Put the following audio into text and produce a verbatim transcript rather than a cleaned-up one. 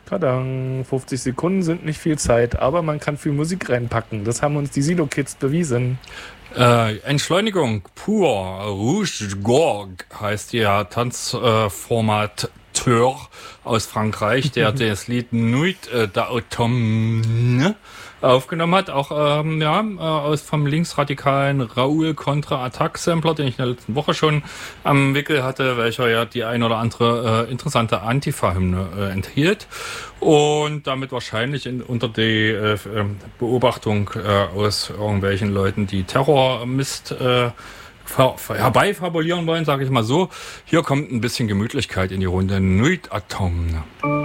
Tadang, fünfzig Sekunden sind nicht viel Zeit, aber man kann viel Musik reinpacken. Das haben uns die Silo-Kids bewiesen. Äh, Entschleunigung pur, Rouge Gorge heißt der Tanzformateur aus Frankreich, der das Lied Nuit äh, d'Automne aufgenommen hat. Auch ähm, ja, äh, aus vom linksradikalen Raoul Contra-Attack-Sampler, den ich in der letzten Woche schon am Wickel hatte, welcher ja die ein oder andere äh, interessante Antifa-Hymne äh, enthielt. Und damit wahrscheinlich in, unter die äh, Beobachtung äh, aus irgendwelchen Leuten, die Terrormist äh, ver- ver- herbeifabulieren wollen, sage ich mal so. Hier kommt ein bisschen Gemütlichkeit in die Runde. Nuit Automne.